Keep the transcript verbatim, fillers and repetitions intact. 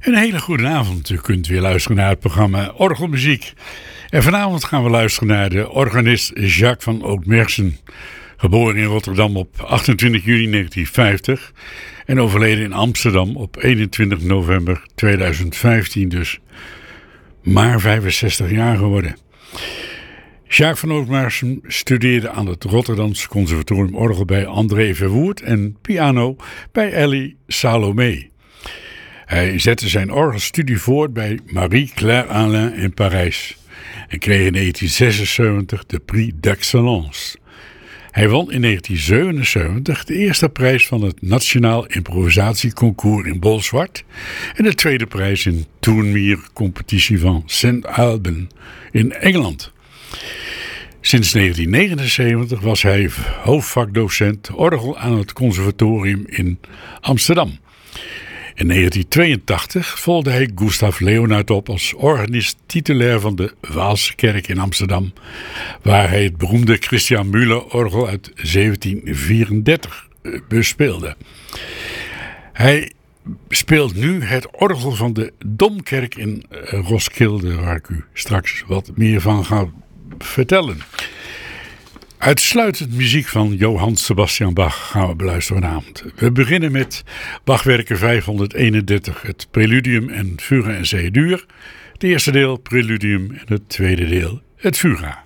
Een hele goede avond. U kunt weer luisteren naar het programma Orgelmuziek. En vanavond gaan we luisteren naar de organist Jacques van Oud-Mersen. Geboren in Rotterdam op achtentwintig juni negentien vijftig en overleden in Amsterdam op eenentwintig november tweeduizend vijftien, dus maar vijfenzestig jaar geworden. Jacques van Oud-Mersen studeerde aan het Rotterdamse Conservatorium orgel bij André Verwoerd en piano bij Elly Salomé. Hij zette zijn orgelstudie voort bij Marie-Claire Alain in Parijs en kreeg in negentien zesenzeventig de Prix d'Excellence. Hij won in negentien zevenenzeventig de eerste prijs van het Nationaal Improvisatieconcours in Bolzwart en de tweede prijs in Tourmier competitie van Saint Alban in Engeland. Sinds negentien negenenzeventig was hij hoofdvakdocent orgel aan het conservatorium in Amsterdam. In negentien tweeëntachtig volgde hij Gustav Leonhard op als organist titulair van de Waalse kerk in Amsterdam, waar hij het beroemde Christian Müller orgel uit zeventien vierendertig bespeelde. Hij speelt nu het orgel van de Domkerk in Roskilde, waar ik u straks wat meer van ga vertellen. Uitsluitend muziek van Johann Sebastian Bach gaan we beluisteren vanavond. We beginnen met Bachwerken vijfhonderdeenendertig, het Preludium en Fuga en C-dur. Het eerste deel Preludium en het tweede deel het Fuga.